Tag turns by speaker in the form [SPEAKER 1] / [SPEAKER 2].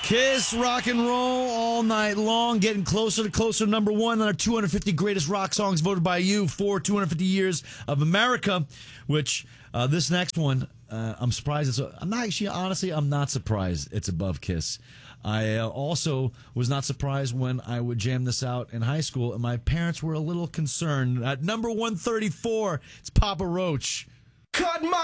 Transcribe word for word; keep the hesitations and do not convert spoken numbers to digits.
[SPEAKER 1] Kiss rock and roll all night long, getting closer to closer to number one on our two hundred fifty greatest rock songs voted by you for two hundred fifty years of America, which uh, this next one, uh, I'm surprised. It's, I'm not actually, honestly, I'm not surprised it's above Kiss. I uh, also was not surprised when I would jam this out in high school, and my parents were a little concerned. At number one thirty-four, it's Papa Roach.
[SPEAKER 2] Cut my